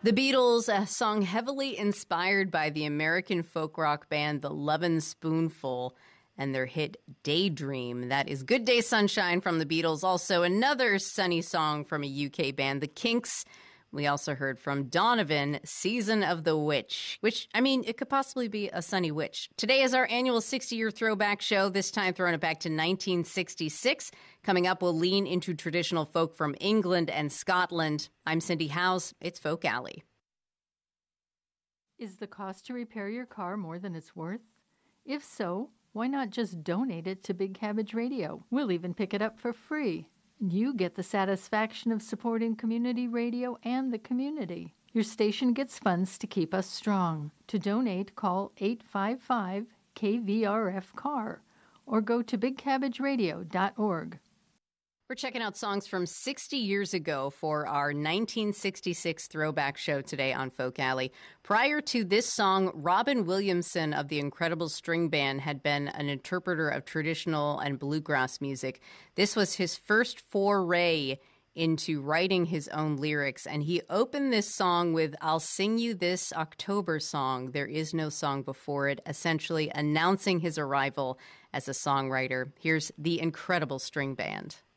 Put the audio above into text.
The Beatles, a song heavily inspired by the American folk rock band The Lovin' Spoonful and their hit Daydream. That is Good Day Sunshine from the Beatles. Also another sunny song from a UK band, The Kinks. We also heard from Donovan, Season of the Witch, which, I mean, it could possibly be a sunny witch. Today is our annual 60-year throwback show, this time throwing it back to 1966. Coming up, we'll lean into traditional folk from England and Scotland. I'm Cindy Howes. It's Folk Alley. Is the cost to repair your car more than it's worth? If so, why not just donate it to Big Cabbage Radio? We'll even pick it up for free. You get the satisfaction of supporting community radio and the community. Your station gets funds to keep us strong. To donate, call 855-KVRF-CAR or go to bigcabbageradio.org. We're checking out songs from 60 years ago for our 1966 throwback show today on Folk Alley. Prior to this song, Robin Williamson of the Incredible String Band had been an interpreter of traditional and bluegrass music. This was his first foray into writing his own lyrics, and he opened this song with "I'll Sing You This October Song, There Is No Song Before It," essentially announcing his arrival as a songwriter. Here's the Incredible String Band.